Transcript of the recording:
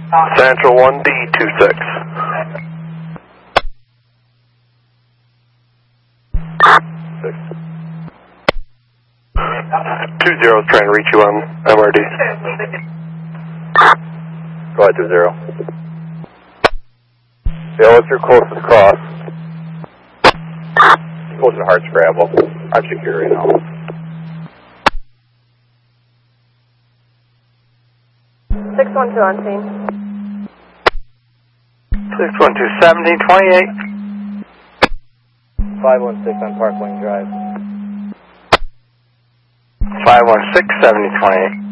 Central 1D26. 20 is trying to reach you on MRD. Go ahead, 20. Yeah, what's your closest cross? Close to Hardscrabble. I'm secure right now. (612) on scene. 612, 1728. 516 on Park Lane Drive. 516, 7028.